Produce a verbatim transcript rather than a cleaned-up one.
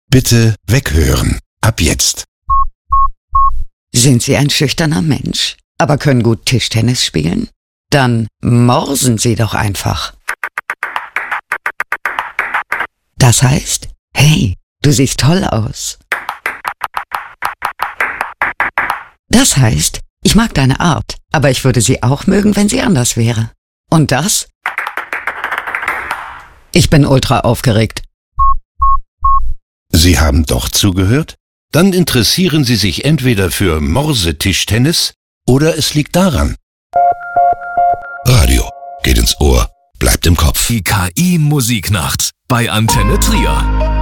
Bitte weghören. Ab jetzt. Sind Sie ein schüchterner Mensch, aber können gut Tischtennis spielen? Dann morsen Sie doch einfach. Das heißt, hey, du siehst toll aus. Das heißt, ich mag deine Art, aber ich würde sie auch mögen, wenn sie anders wäre. Und das? Ich bin ultra aufgeregt. Sie haben doch zugehört? Dann interessieren Sie sich entweder für Morsetischtennis oder es liegt daran. Radio geht ins Ohr, bleibt im Kopf. Die K I-Musiknacht bei Antenne Trier.